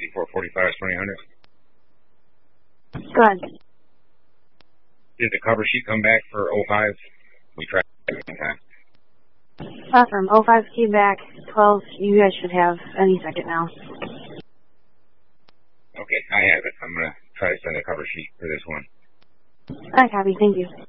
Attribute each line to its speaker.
Speaker 1: 5445 2000.
Speaker 2: Go ahead.
Speaker 1: Did the cover sheet come back for 05? We tried it one time.
Speaker 2: From 05 came back 12. You guys should have any second now.
Speaker 1: Okay, I have it. I'm going to try to send a cover sheet for this one.
Speaker 2: I copy. Thank you.